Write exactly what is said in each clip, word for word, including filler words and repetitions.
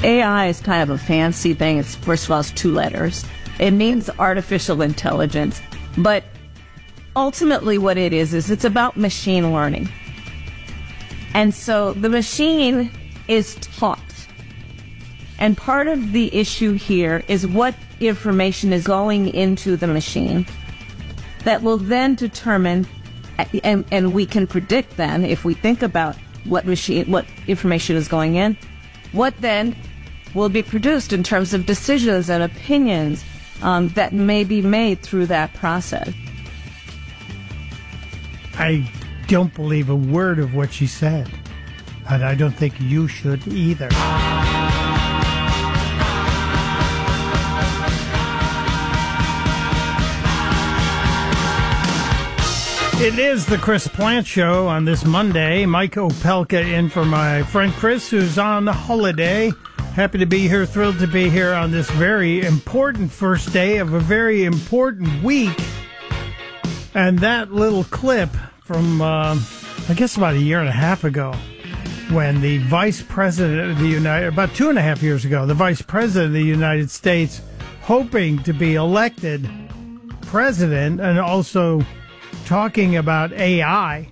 A I is kind of a fancy thing. It's, first of all, it's two letters. It means artificial intelligence. But ultimately what it is, is it's about machine learning. And so the machine is taught. And part of the issue here is what information is going into the machine that will then determine, and, and we can predict then, if we think about what machine, what information is going in, what then will be produced in terms of decisions and opinions um, that may be made through that process. I don't believe a word of what she said, and I don't think you should either. It is the Chris Plante Show on this Monday. Mike Opelka in for my friend Chris, who's on the holiday. Happy to be here, thrilled to be here on this very important first day of a very important week. And that little clip from, uh, I guess about a year and a half ago, when the Vice President of the United, about two and a half years ago, the Vice President of the United States, hoping to be elected president and also talking about A I,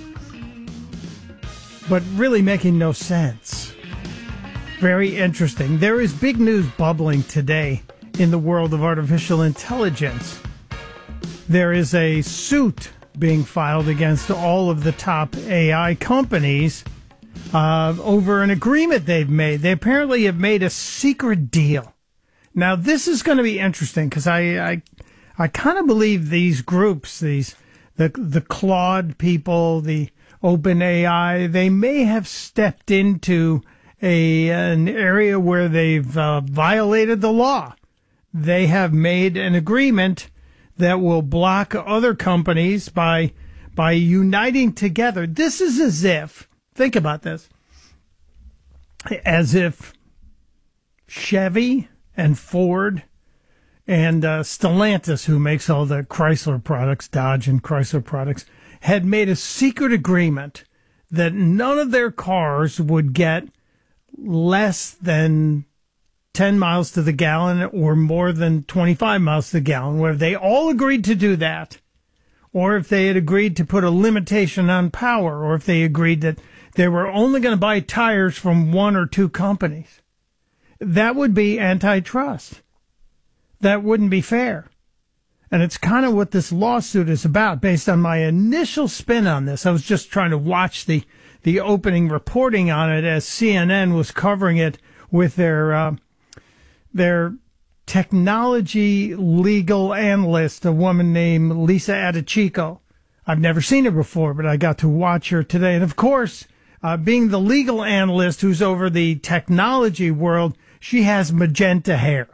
but really making no sense. Very interesting. There is big news bubbling today in the world of artificial intelligence. There is a suit being filed against all of the top A I companies uh, over an agreement they've made. They apparently have made a secret deal. Now, this is going to be interesting because I, I, I kind of believe these groups, these The the Claude people, the OpenAI, they may have stepped into a an area where they've uh, violated the law. They have made an agreement that will block other companies by by uniting together. This is as if, think about this, as if Chevy and Ford and uh, Stellantis, who makes all the Chrysler products, Dodge and Chrysler products, had made a secret agreement that none of their cars would get less than ten miles to the gallon or more than twenty-five miles to the gallon, where they all agreed to do that, or if they had agreed to put a limitation on power, or if they agreed that they were only going to buy tires from one or two companies. That would be antitrust. That wouldn't be fair. And it's kind of what this lawsuit is about. Based on my initial spin on this, I was just trying to watch the, the opening reporting on it as C N N was covering it with their uh, their technology legal analyst, a woman named Lisa Adichico. I've never seen her before, but I got to watch her today. And of course, uh, being the legal analyst who's over the technology world, she has magenta hair.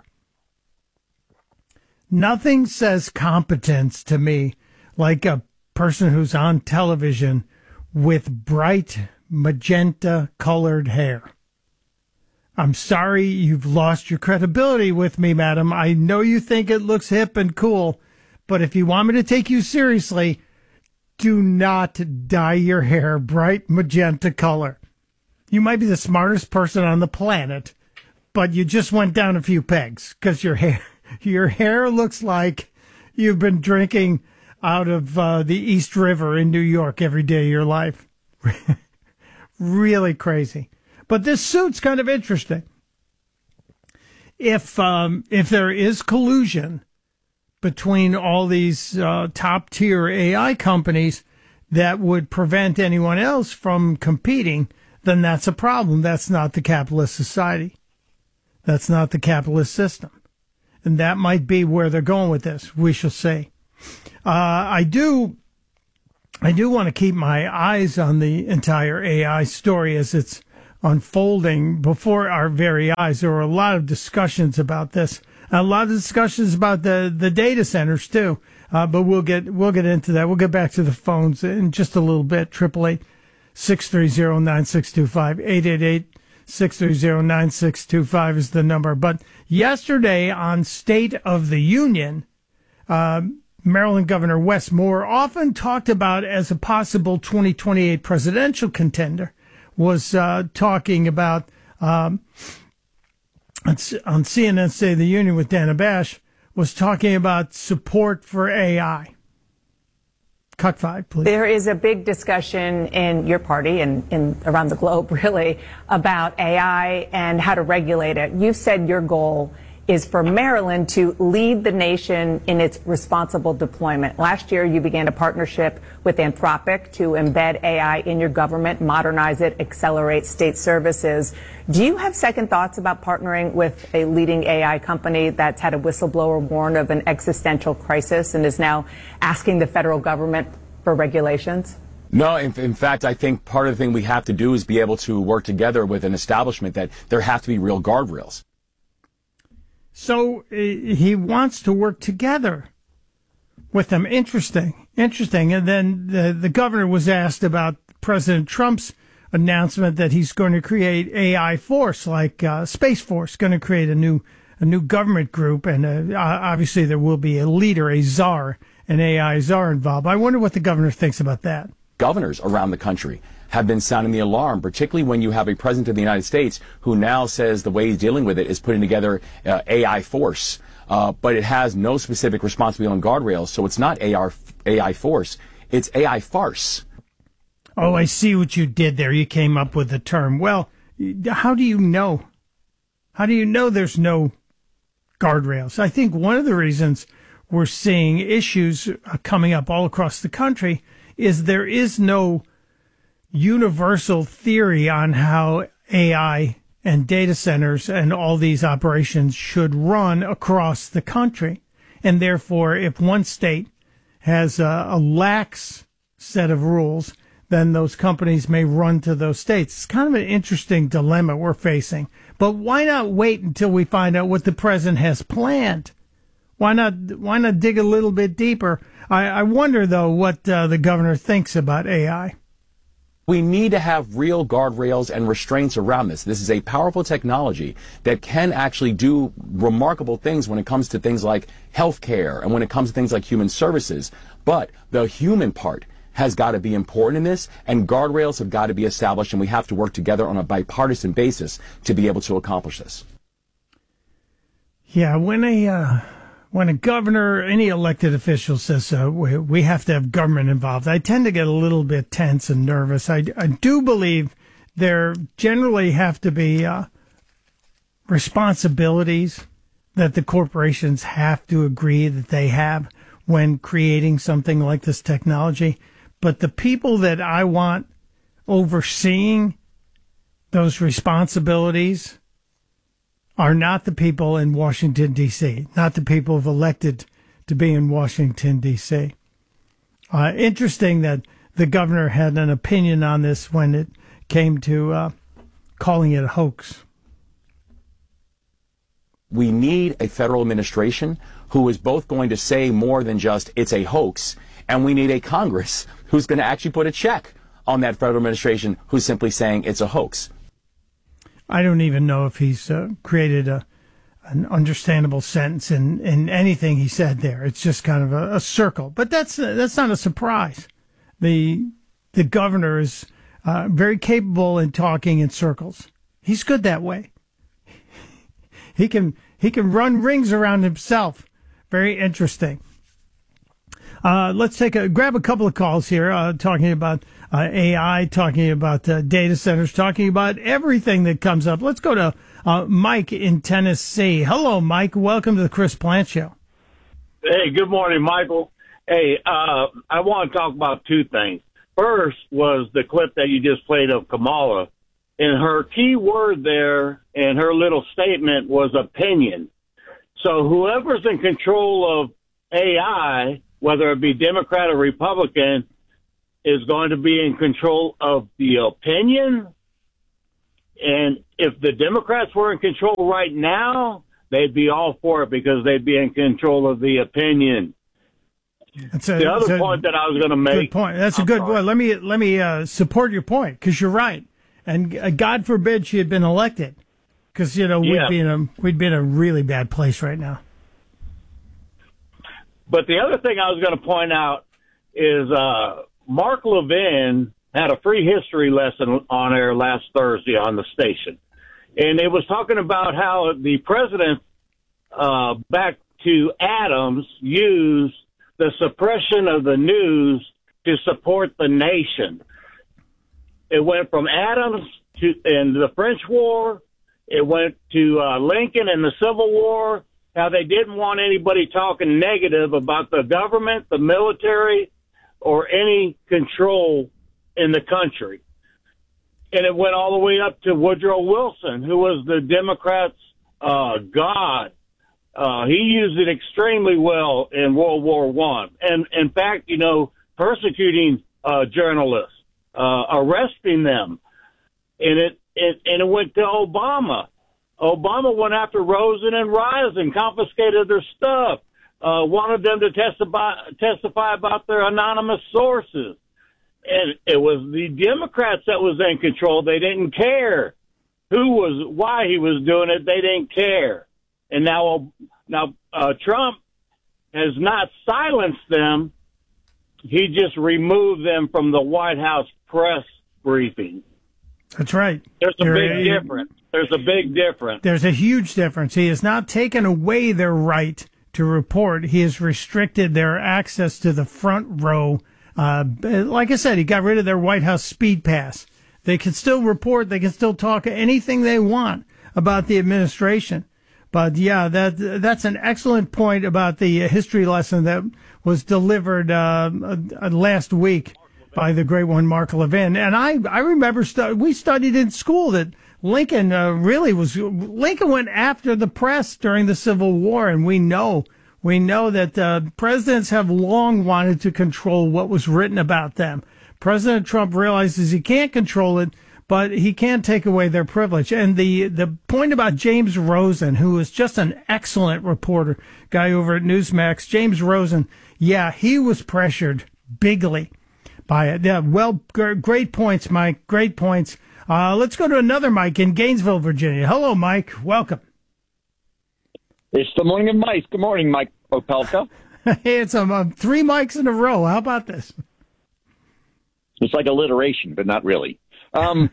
Nothing says competence to me like a person who's on television with bright magenta colored hair. I'm sorry you've lost your credibility with me, madam. I know you think it looks hip and cool, but if you want me to take you seriously, do not dye your hair bright magenta color. You might be the smartest person on the planet, but you just went down a few pegs because your hair... Your hair looks like you've been drinking out of uh, the East River in New York every day of your life. Really crazy. But this suit's kind of interesting. If um, if there is collusion between all these uh, top-tier A I companies that would prevent anyone else from competing, then that's a problem. That's not the capitalist society. That's not the capitalist system. And that might be where they're going with this. We shall see. Uh, I do, I do want to keep my eyes on the entire A I story as it's unfolding before our very eyes. There were a lot of discussions about this, a lot of discussions about the, the data centers too. Uh, but we'll get we'll get into that. We'll get back to the phones in just a little bit. Triple eight six three zero nine six two five eight eight eight. six three zero nine six two five is the number. But yesterday on State of the Union, uh, Maryland Governor Wes Moore, often talked about as a possible twenty twenty-eight presidential contender, was uh, talking about um, on on C N N State of the Union with Dana Bash was talking about support for A I. Cut five, please. There is a big discussion in your party and in, around the globe, really, about A I and how to regulate it. You've said your goal is for Maryland to lead the nation in its responsible deployment. Last year, you began a partnership with Anthropic to embed A I in your government, modernize it, accelerate state services. Do you have second thoughts about partnering with a leading A I company that's had a whistleblower warn of an existential crisis and is now asking the federal government for regulations? No, in, in fact, I think part of the thing we have to do is be able to work together with an establishment that there have to be real guardrails. So uh, he wants to work together with them. Interesting, interesting. And then the, the governor was asked about President Trump's announcement that he's going to create A I Force, like uh, Space Force, going to create a new a new government group, and uh, obviously there will be a leader, a czar, an A I czar involved. I wonder what the governor thinks about that. Governors around the country have been sounding the alarm, particularly when you have a president of the United States who now says the way he's dealing with it is putting together uh, A I Force, uh, but it has no specific responsibility on guardrails, so it's not A I Force, it's A I Farce. Oh, I see what you did there. You came up with the term. Well, how do you know? How do you know there's no guardrails? I think one of the reasons we're seeing issues coming up all across the country is there is no universal theory on how A I and data centers and all these operations should run across the country. And therefore, if one state has a, a lax set of rules, then those companies may run to those states. It's kind of an interesting dilemma we're facing. But why not wait until we find out what the president has planned? Why not, why not dig a little bit deeper? I, I wonder, though, what uh, the governor thinks about A I. We need to have real guardrails and restraints around this. This is a powerful technology that can actually do remarkable things when it comes to things like healthcare and when it comes to things like human services. But the human part has got to be important in this, and guardrails have got to be established, and we have to work together on a bipartisan basis to be able to accomplish this. Yeah, when a uh, when a governor, any elected official says uh, we, we have to have government involved, I tend to get a little bit tense and nervous. I, I do believe there generally have to be uh, responsibilities that the corporations have to agree that they have when creating something like this technology. But the people that I want overseeing those responsibilities are not the people in Washington, D C, not the people who've elected to be in Washington, D C. Uh, interesting that the governor had an opinion on this when it came to uh, calling it a hoax. We need a federal administration who is both going to say more than just it's a hoax, and we need a Congress who's going to actually put a check on that federal administration who's simply saying it's a hoax. I don't even know if he's uh, created a an understandable sentence in, in anything he said there. It's just kind of a, a circle. But that's uh, that's not a surprise. The the governor is uh, very capable in talking in circles. He's good that way. He can he can run rings around himself. Very interesting. Uh, let's take a grab a couple of calls here, uh, talking about uh, A I, talking about uh, data centers, talking about everything that comes up. Let's go to uh, Mike in Tennessee. Hello, Mike. Welcome to the Chris Plante Show. Hey, good morning, Michael. Hey, uh, I want to talk about two things. First was the clip that you just played of Kamala, and her key word there in her little statement was opinion. So whoever's in control of A I, whether it be Democrat or Republican, is going to be in control of the opinion. And if the Democrats were in control right now, they'd be all for it because they'd be in control of the opinion. That's a, the other a point that I was going to make. Good point. That's I'm a good point. Let me let me uh, support your point because you're right. And uh, God forbid she had been elected, because you know yeah. we'd be in a we'd be in a really bad place right now. But the other thing I was going to point out is uh, Mark Levin had a free history lesson on air last Thursday on the station. And it was talking about how the president, uh, back to Adams, used the suppression of the news to support the nation. It went from Adams to in the French War. It went to uh, Lincoln in the Civil War, how they didn't want anybody talking negative about the government, the military, or any control in the country. And it went all the way up to Woodrow Wilson, who was the Democrats' uh, god. Uh, he used it extremely well in World War One. And in fact, you know, persecuting uh, journalists, uh, arresting them. And it, it, and it went to Obama. Obama went after Rosen and Risen, confiscated their stuff, uh, wanted them to testify, testify about their anonymous sources. And it was the Democrats that was in control. They didn't care who was, why he was doing it. They didn't care. And now, now, uh, Trump has not silenced them. He just removed them from the White House press briefing. That's right. There's a You're, big difference. There's a big difference. There's a huge difference. He has not taken away their right to report. He has restricted their access to the front row. Uh, like I said, he got rid of their White House speed pass. They can still report. They can still talk anything they want about the administration. But yeah, that that's an excellent point about the history lesson that was delivered uh, last week by the great one, Mark Levin. And I, I remember stu- we studied in school that Lincoln uh, really was, Lincoln went after the press during the Civil War. And we know, we know that uh, presidents have long wanted to control what was written about them. President Trump realizes he can't control it, but he can take away their privilege. And the, the point about James Rosen, who is just an excellent reporter, guy over at Newsmax, James Rosen, yeah, he was pressured bigly by it. Yeah, well, g- great points, Mike. Great points. Uh, let's go to another Mike in Gainesville, Virginia. Hello, Mike. Welcome. It's the morning of mice. Good morning, Mike Opelka. Hey, it's um, um, three mics in a row. How about this? It's like alliteration, but not really. Um,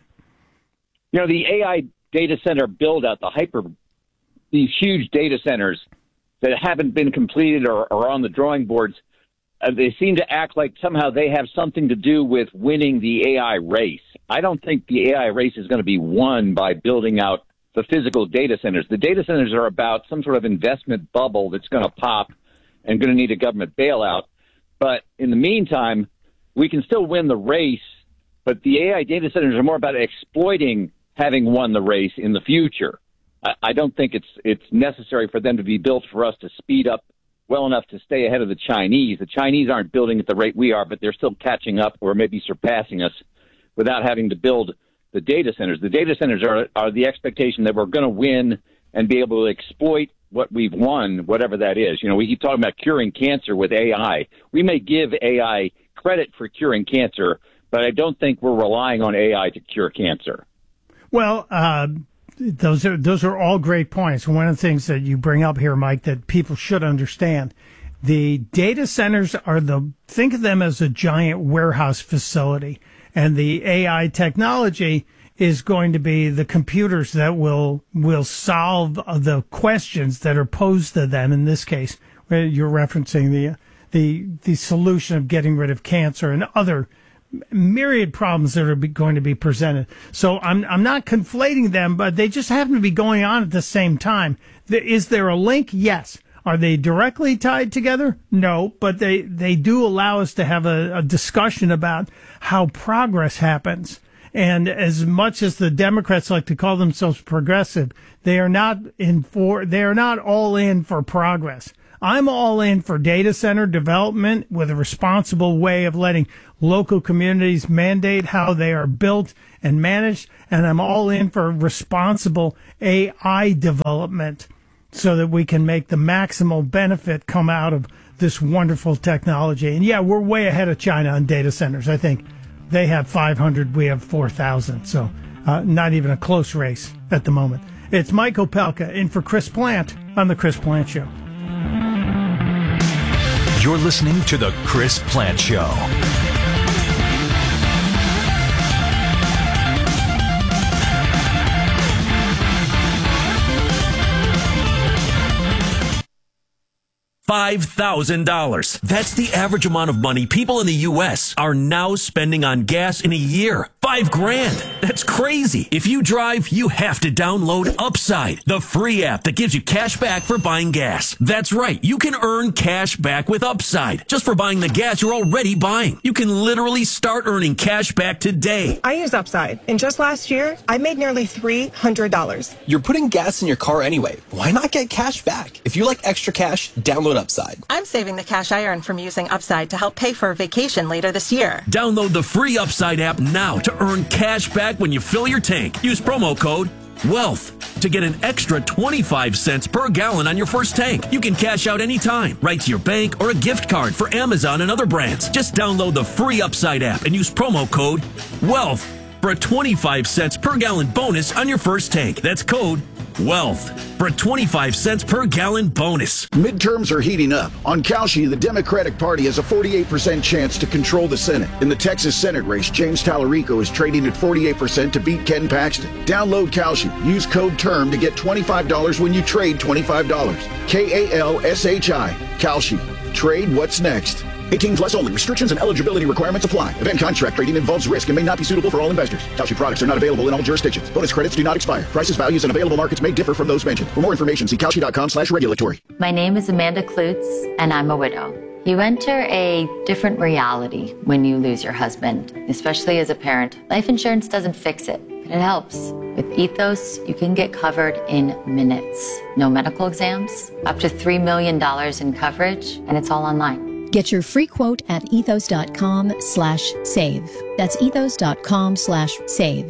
you know, the A I data center build out, the hyper, these huge data centers that haven't been completed or are on the drawing boards, uh, they seem to act like somehow they have something to do with winning the A I race. I don't think the A I race is going to be won by building out the physical data centers. The data centers are about some sort of investment bubble that's going to pop and going to need a government bailout. But in the meantime, we can still win the race, but the A I data centers are more about exploiting having won the race in the future. I, I don't think it's it's necessary for them to be built for us to speed up well enough to stay ahead of the Chinese. The Chinese aren't building at the rate we are, but they're still catching up or maybe surpassing us without having to build the data centers. The data centers are, are the expectation that we're going to win and be able to exploit what we've won, whatever that is. You know, we keep talking about curing cancer with A I. We may give A I credit for curing cancer, but I don't think we're relying on A I to cure cancer. Well, uh, those are those are all great points. One of the things that you bring up here, Mike, that people should understand, the data centers are the, think of them as a giant warehouse facility, and the A I technology is going to be the computers that will will solve the questions that are posed to them. In this case, where you're referencing the the the solution of getting rid of cancer and other myriad problems that are be, going to be presented. So I'm I'm not conflating them, but they just happen to be going on at the same time. Is there a link? Yes. Are they directly tied together? No, but they, they do allow us to have a, a discussion about how progress happens. And as much as the Democrats like to call themselves progressive, they are not in for, they are not all in for progress. I'm all in for data center development with a responsible way of letting local communities mandate how they are built and managed. And I'm all in for responsible A I development so that we can make the maximal benefit come out of this wonderful technology. And yeah, we're way ahead of China on data centers. I think they have five hundred, we have four thousand. So uh, not even a close race at the moment. It's Mike Opelka in for Chris Plant on The Chris Plant Show. You're listening to The Chris Plant Show. five thousand dollars. That's the average amount of money people in the U S are now spending on gas in a year. Five grand. That's crazy. If you drive, you have to download Upside, the free app that gives you cash back for buying gas. That's right. You can earn cash back with Upside just for buying the gas you're already buying. You can literally start earning cash back today. I use Upside, and just last year, I made nearly three hundred dollars. You're putting gas in your car anyway. Why not get cash back? If you like extra cash, download Upside. I'm saving the cash I earn from using Upside to help pay for a vacation later this year. Download the free Upside app now to earn cash back when you fill your tank. Use promo code WEALTH to get an extra twenty-five cents per gallon on your first tank. You can cash out anytime, right to your bank or a gift card for Amazon and other brands. Just download the free Upside app and use promo code WEALTH for a twenty-five cents per gallon bonus on your first tank. That's code WEALTH for a twenty-five cents per gallon bonus. Midterms are heating up. On Kalshi, the Democratic Party has a forty-eight percent chance to control the Senate. In the Texas Senate race, James Tallarico is trading at forty-eight percent to beat Ken Paxton. Download Kalshi. Use code TERM to get twenty-five dollars when you trade twenty-five dollars. K A L S H I. Kalshi. Trade what's next. eighteen plus only. Restrictions and eligibility requirements apply. Event contract trading involves risk and may not be suitable for all investors. Kalshi products are not available in all jurisdictions. Bonus credits do not expire. Prices, values, and available markets may differ from those mentioned. For more information, see kalshi.com slash regulatory. My name is Amanda Klutz, and I'm a widow. You enter a different reality when you lose your husband, especially as a parent. Life insurance doesn't fix it, but it helps. With Ethos, you can get covered in minutes. No medical exams, up to three million dollars in coverage, and it's all online. Get your free quote at ethos.com slash save. That's ethos.com slash save.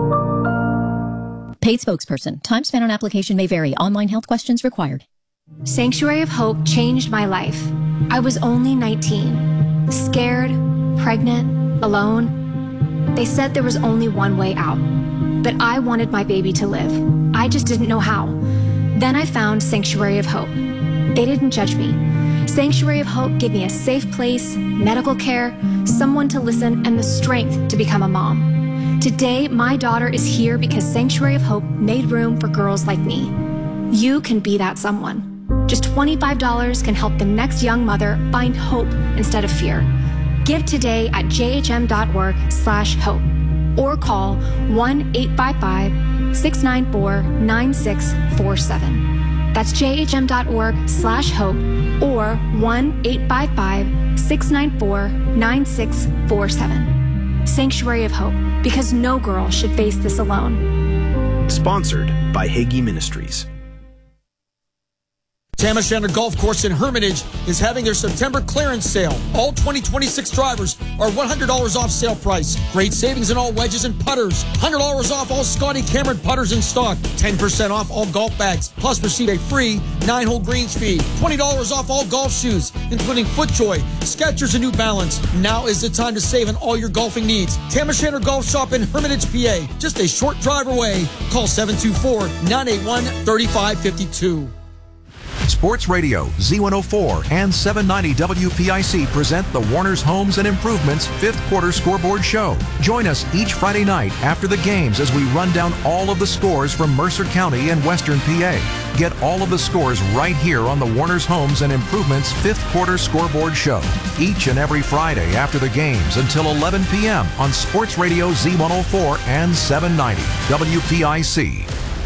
Paid spokesperson. Time spent on application may vary. Online health questions required. Sanctuary of Hope changed my life. I was only nineteen, scared, pregnant, alone. They said there was only one way out, but I wanted my baby to live. I just didn't know how. Then I found Sanctuary of Hope. They didn't judge me. Sanctuary of Hope gave me a safe place, medical care, someone to listen, and the strength to become a mom. Today, my daughter is here because Sanctuary of Hope made room for girls like me. You can be that someone. Just twenty-five dollars can help the next young mother find hope instead of fear. Give today at jhm.org slash hope or call one eight five five, six nine four, nine six four seven. That's jhm.org slash hope or one eight five five, six nine four, nine six four seven. Sanctuary of Hope, because no girl should face this alone. Sponsored by Hagee Ministries. Tamas Chandler Golf Course in Hermitage is having their September clearance sale. All twenty twenty-six drivers are one hundred dollars off sale price. Great savings in all wedges and putters. one hundred dollars off all Scotty Cameron putters in stock. ten percent off all golf bags. Plus receive a free nine-hole greens fee. twenty dollars off all golf shoes, including FootJoy, Skechers, and New Balance. Now is the time to save on all your golfing needs. Tamas Chandler Golf Shop in Hermitage, P A. Just a short drive away. Call seven two four, nine eight one, three five five two. Sports Radio, Z one oh four and seven ninety W P I C present the Warner's Homes and Improvements fifth Quarter Scoreboard Show. Join us each Friday night after the games as we run down all of the scores from Mercer County and Western P A. Get all of the scores right here on the Warner's Homes and Improvements fifth Quarter Scoreboard Show. Each and every Friday after the games until eleven p.m. on Sports Radio Z one oh four and seven ninety W P I C.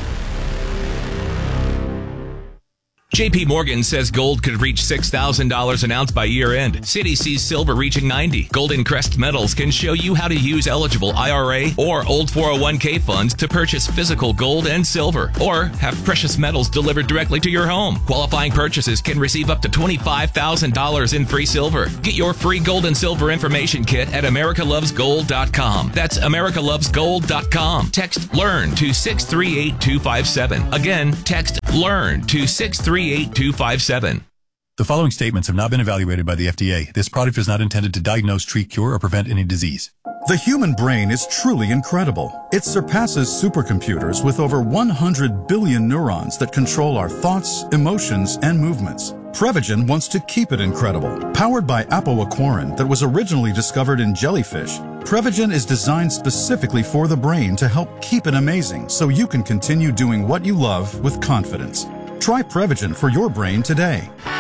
J P Morgan says gold could reach six thousand dollars an ounce by year-end. Citi sees silver reaching ninety dollars. Golden Crest Metals can show you how to use eligible I R A or old four oh one k funds to purchase physical gold and silver, or have precious metals delivered directly to your home. Qualifying purchases can receive up to twenty-five thousand dollars in free silver. Get your free gold and silver information kit at america loves gold dot com. That's america loves gold dot com. Text LEARN to six three eight two five seven. Again, text LEARN to six three eight two five seven. The following statements have not been evaluated by the F D A. This product is not intended to diagnose, treat, cure, or prevent any disease. The human brain is truly incredible. It surpasses supercomputers with over one hundred billion neurons that control our thoughts, emotions, and movements. Prevagen wants to keep it incredible. Powered by apoaquarin that was originally discovered in jellyfish, Prevagen is designed specifically for the brain to help keep it amazing so you can continue doing what you love with confidence. Try Prevagen for your brain today.